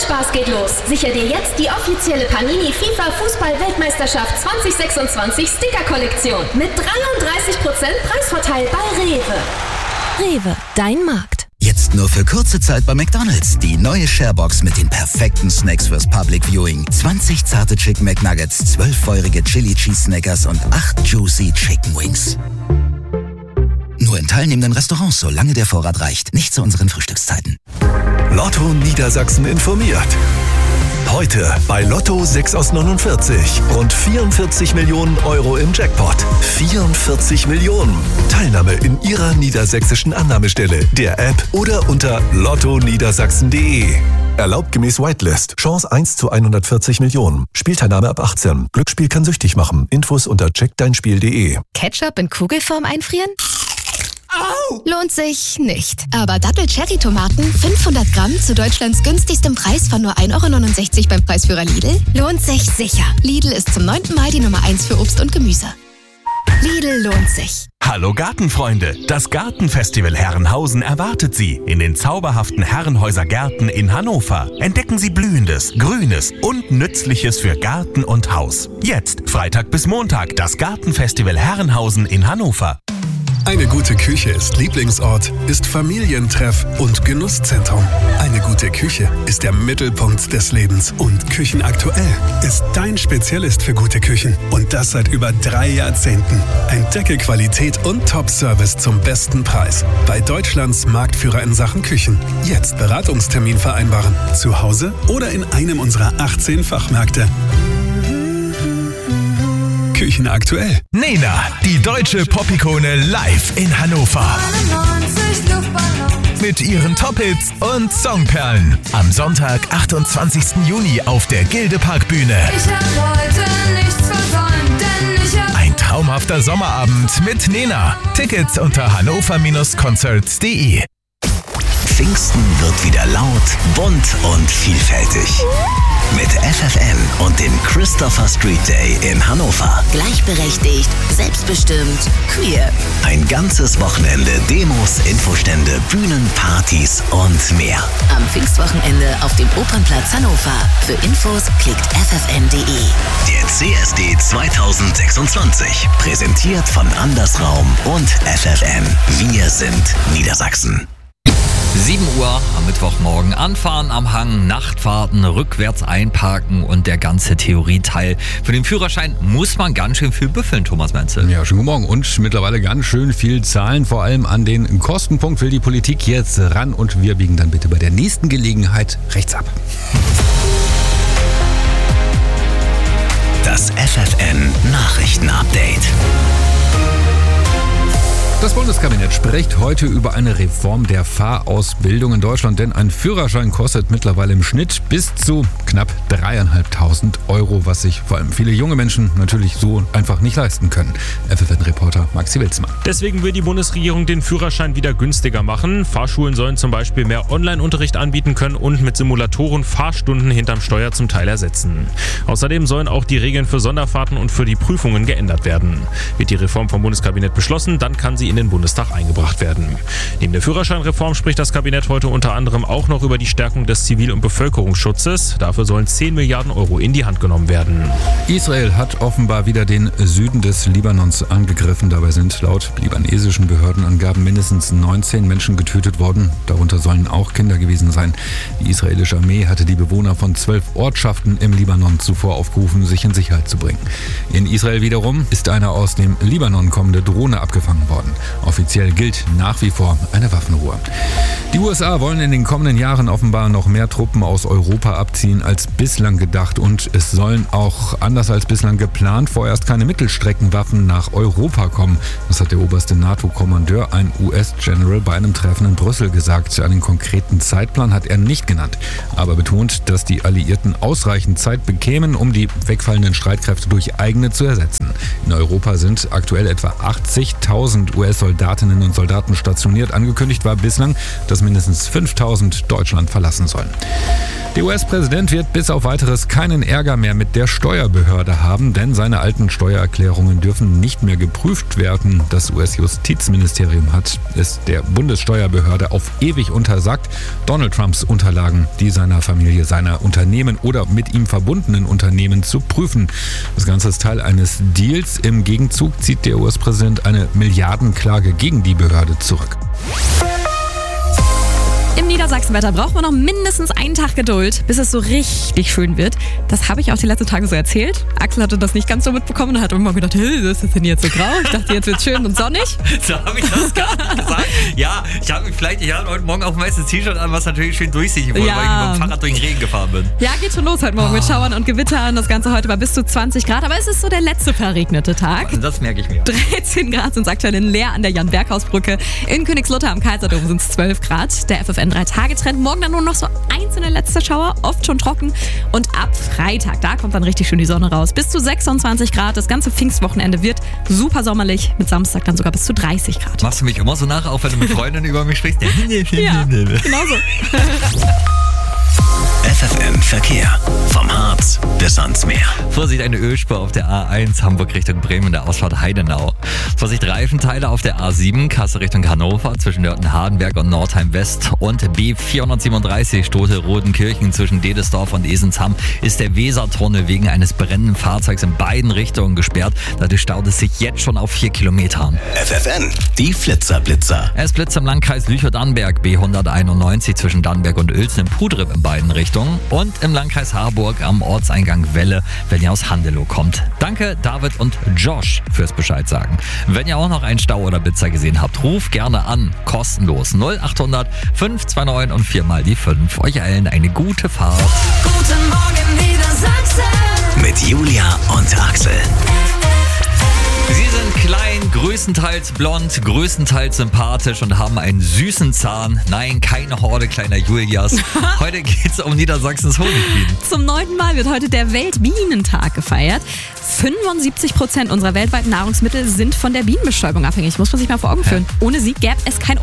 Spaß geht los. Sicher dir jetzt die offizielle Panini FIFA Fußball-Weltmeisterschaft 2026 Sticker-Kollektion mit 33% Preisvorteil bei Rewe. Rewe, dein Markt. Jetzt nur für kurze Zeit bei McDonald's. Die neue Sharebox mit den perfekten Snacks fürs Public Viewing. 20 zarte Chicken McNuggets, 12 feurige Chili Cheese Snackers und 8 Juicy Chicken Wings. Nur in teilnehmenden Restaurants, solange der Vorrat reicht. Nicht zu unseren Frühstückszeiten. Lotto Niedersachsen informiert. Heute bei Lotto 6 aus 49. Rund 44 Millionen Euro im Jackpot. 44 Millionen. Teilnahme in Ihrer niedersächsischen Annahmestelle, der App oder unter lottoniedersachsen.de. Erlaubt gemäß Whitelist. Chance 1 zu 140 Millionen. Spielteilnahme ab 18. Glücksspiel kann süchtig machen. Infos unter checkdeinspiel.de. Ketchup in Kugelform einfrieren? Au! Lohnt sich nicht. Aber Dattel-Cherry-Tomaten 500 Gramm zu Deutschlands günstigstem Preis von nur 1,69 € beim Preisführer Lidl? Lohnt sich sicher. Lidl ist zum 9. Mal die Nummer 1 für Obst und Gemüse. Lidl lohnt sich. Hallo Gartenfreunde, das Gartenfestival Herrenhausen erwartet Sie in den zauberhaften Herrenhäuser Gärten in Hannover. Entdecken Sie Blühendes, Grünes und Nützliches für Garten und Haus. Jetzt, Freitag bis Montag, das Gartenfestival Herrenhausen in Hannover. Eine gute Küche ist Lieblingsort, ist Familientreff und Genusszentrum. Eine gute Küche ist der Mittelpunkt des Lebens. Und Küchenaktuell ist dein Spezialist für gute Küchen. Und das seit über 3 Jahrzehnten. Entdecke Qualität und Top-Service zum besten Preis. Bei Deutschlands Marktführer in Sachen Küchen. Jetzt Beratungstermin vereinbaren. Zu Hause oder in einem unserer 18 Fachmärkte. Küchenaktuell. Nena, die deutsche Pop-Ikone live in Hannover. Mit ihren Top-Hits und Songperlen. Am Sonntag, 28. Juni auf der Gildepark-Bühne. Ich hab heute nichts versäumt, denn ich hab... Ein traumhafter Sommerabend mit Nena. Tickets unter hannover-concerts.de. Pfingsten wird wieder laut, bunt und vielfältig. Mit FFN und dem Christopher Street Day in Hannover. Gleichberechtigt, selbstbestimmt, queer. Ein ganzes Wochenende Demos, Infostände, Bühnen, Partys und mehr. Am Pfingstwochenende auf dem Opernplatz Hannover. Für Infos klickt ffn.de. Der CSD 2026. Präsentiert von Andersraum und FFN. Wir sind Niedersachsen. 7 Uhr am Mittwochmorgen. Anfahren am Hang, Nachtfahrten, rückwärts einparken und der ganze Theorieteil. Für den Führerschein muss man ganz schön viel büffeln, Thomas Menzel. Ja, schönen guten Morgen. Und mittlerweile ganz schön viel zahlen. Vor allem an den Kostenpunkt will die Politik jetzt ran. Und wir biegen dann bitte bei der nächsten Gelegenheit rechts ab. Das FFN Nachrichtenupdate. Das Bundeskabinett spricht heute über eine Reform der Fahrausbildung in Deutschland, denn ein Führerschein kostet mittlerweile im Schnitt bis zu knapp 3.500 €, was sich vor allem viele junge Menschen natürlich so einfach nicht leisten können. FFN-Reporter Maxi Wilsmann. Deswegen will die Bundesregierung den Führerschein wieder günstiger machen. Fahrschulen sollen zum Beispiel mehr Online-Unterricht anbieten können und mit Simulatoren Fahrstunden hinterm Steuer zum Teil ersetzen. Außerdem sollen auch die Regeln für Sonderfahrten und für die Prüfungen geändert werden. Wird die Reform vom Bundeskabinett beschlossen, dann kann sie in den Bundestag eingebracht werden. Neben der Führerscheinreform spricht das Kabinett heute unter anderem auch noch über die Stärkung des Zivil- und Bevölkerungsschutzes. Dafür sollen 10 Milliarden € in die Hand genommen werden. Israel hat offenbar wieder den Süden des Libanons angegriffen. Dabei sind laut libanesischen Behördenangaben mindestens 19 Menschen getötet worden. Darunter sollen auch Kinder gewesen sein. Die israelische Armee hatte die Bewohner von 12 Ortschaften im Libanon zuvor aufgerufen, sich in Sicherheit zu bringen. In Israel wiederum ist eine aus dem Libanon kommende Drohne abgefangen worden. Offiziell gilt nach wie vor eine Waffenruhe. Die USA wollen in den kommenden Jahren offenbar noch mehr Truppen aus Europa abziehen als bislang gedacht. Und es sollen auch, anders als bislang geplant, vorerst keine Mittelstreckenwaffen nach Europa kommen. Das hat der oberste NATO-Kommandeur, ein US-General, bei einem Treffen in Brüssel gesagt. Einen konkreten Zeitplan hat er nicht genannt, aber betont, dass die Alliierten ausreichend Zeit bekämen, um die wegfallenden Streitkräfte durch eigene zu ersetzen. In Europa sind aktuell etwa 80.000 US-Soldatinnen und Soldaten stationiert. Angekündigt war bislang, dass mindestens 5.000 Deutschland verlassen sollen. Der US-Präsident wird bis auf Weiteres keinen Ärger mehr mit der Steuerbehörde haben, denn seine alten Steuererklärungen dürfen nicht mehr geprüft werden. Das US-Justizministerium hat es der Bundessteuerbehörde auf ewig untersagt, Donald Trumps Unterlagen, die seiner Familie, seiner Unternehmen oder mit ihm verbundenen Unternehmen zu prüfen. Das Ganze ist Teil eines Deals. Im Gegenzug zieht der US-Präsident eine Milliardenklage gegen die Behörde zurück. Im Niedersachsenwetter braucht man noch mindestens einen Tag Geduld, bis es so richtig schön wird. Das habe ich auch die letzten Tage so erzählt. Axel hatte das nicht ganz so mitbekommen und hat immer gedacht, was ist das denn jetzt so grau? Ich dachte, jetzt wird es schön und sonnig. So habe ich das gar nicht gesagt. Ja, ich habe heute Morgen auch ein weißes T-Shirt an, was natürlich schön durchsichtig wurde, weil ich mit dem Fahrrad durch den Regen gefahren bin. Ja, geht schon los heute Morgen mit Schauern und Gewittern. Das Ganze heute bei bis zu 20 Grad, aber es ist so der letzte verregnete Tag. Das merke ich mir. 13 Grad sind es aktuell in Leer an der Jan-Berghaus-Brücke. In Königslutter am Kaiserdom sind es 12 Grad. Der FFN 3-Tage-Trend. Morgen dann nur noch so einzelne letzte Schauer, oft schon trocken. Und ab Freitag, da kommt dann richtig schön die Sonne raus. Bis zu 26 Grad. Das ganze Pfingstwochenende wird super sommerlich. Mit Samstag dann sogar bis zu 30 Grad. Machst du mich immer so nach, auch wenn du mit Freundinnen über mich sprichst? Ja, genau so. FFN Verkehr. Vom Harz bis ans Meer. Vorsicht, eine Ölspur auf der A1 Hamburg Richtung Bremen in der Ausfahrt Heidenau. Vorsicht, Reifenteile auf der A7 Kassel Richtung Hannover zwischen Nörten-Hardenberg und Nordheim West und B437 Stote-Rodenkirchen zwischen Dedesdorf und Esensham ist der Wesertunnel wegen eines brennenden Fahrzeugs in beiden Richtungen gesperrt. Dadurch staut es sich jetzt schon auf 4 Kilometern. FFN, die Flitzer-Blitzer. Es blitzt im Landkreis Lüchow-Dannenberg B191 zwischen Dannenberg und Uelzen im Pudrip in beiden Richtungen und im Landkreis Harburg am Ortseingang Welle, wenn ihr aus Handelow kommt. Danke David und Josh fürs Bescheid sagen. Wenn ihr auch noch einen Stau oder Blitzer gesehen habt, ruft gerne an, kostenlos 0800 529 und 4 mal die 5. Euch allen eine gute Fahrt. Guten Morgen Niedersachsen. Mit Julia und Axel. Sie sind klein, größtenteils blond, größtenteils sympathisch und haben einen süßen Zahn. Nein, keine Horde kleiner Julias. Heute geht's um Niedersachsens Honigbienen. Zum 9. Mal wird heute der Weltbienentag gefeiert. 75% unserer weltweiten Nahrungsmittel sind von der Bienenbestäubung abhängig. Muss man sich mal vor Augen führen. Ohne sie gäbe es kein